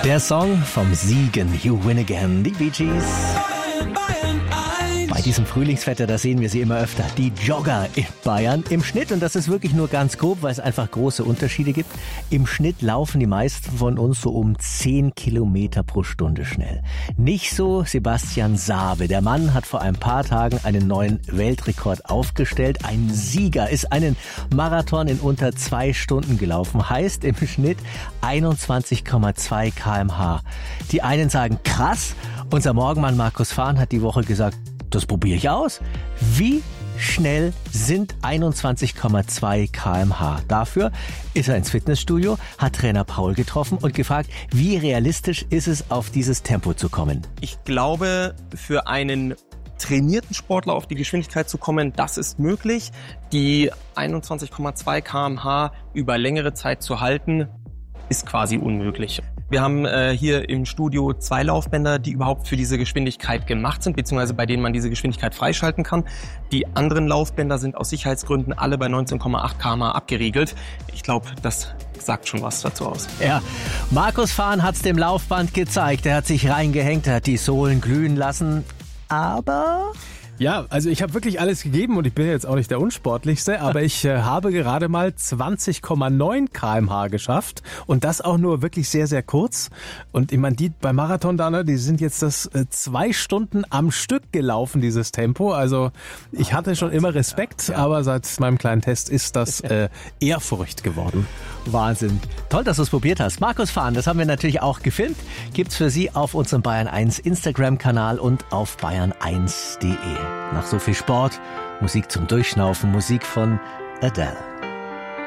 Der Song vom Siegen, You Win Again, die Bee Gees. Bei diesem Frühlingswetter, da sehen wir sie immer öfter, die Jogger in Bayern. Im Schnitt, und das ist wirklich nur ganz grob, weil es einfach große Unterschiede gibt, im Schnitt laufen die meisten von uns so um 10 Kilometer pro Stunde schnell. Nicht so Sebastian Saabe. Der Mann hat vor ein paar Tagen einen neuen Weltrekord aufgestellt. Ein Sieger ist einen Marathon in unter 2 Stunden gelaufen. Heißt im Schnitt 21,2 km/h. Die einen sagen krass. Unser Morgenmann Markus Fahn hat die Woche gesagt, das probiere ich aus. Wie schnell sind 21,2 km/h? Dafür ist er ins Fitnessstudio, hat Trainer Paul getroffen und gefragt, wie realistisch ist es, auf dieses Tempo zu kommen? Ich glaube, für einen trainierten Sportler auf die Geschwindigkeit zu kommen, das ist möglich. Die 21,2 km/h über längere Zeit zu halten, ist quasi unmöglich. Wir haben hier im Studio 2 Laufbänder, die überhaupt für diese Geschwindigkeit gemacht sind, beziehungsweise bei denen man diese Geschwindigkeit freischalten kann. Die anderen Laufbänder sind aus Sicherheitsgründen alle bei 19,8 km/h abgeriegelt. Ich glaube, das sagt schon was dazu aus. Ja, Markus Fahn hat's dem Laufband gezeigt. Er hat sich reingehängt, er hat die Sohlen glühen lassen, aber... Ja, also ich habe wirklich alles gegeben und ich bin jetzt auch nicht der Unsportlichste, aber ich habe gerade mal 20,9 km/h geschafft und das auch nur wirklich sehr, sehr kurz. Und ich meine, die beim Marathon da, die sind jetzt das 2 Stunden am Stück gelaufen, dieses Tempo. Also ich hatte schon immer Respekt, aber seit meinem kleinen Test ist das Ehrfurcht geworden. Wahnsinn. Toll, dass du es probiert hast. Markus Fahn, das haben wir natürlich auch gefilmt. Gibt's für Sie auf unserem Bayern 1 Instagram-Kanal und auf bayern1.de. Nach so viel Sport, Musik zum Durchschnaufen, Musik von Adele.